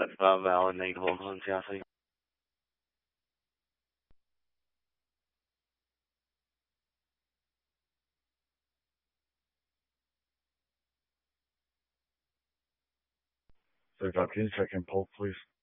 5 Allen, negative on Chassis. So, can you check in pulse, please?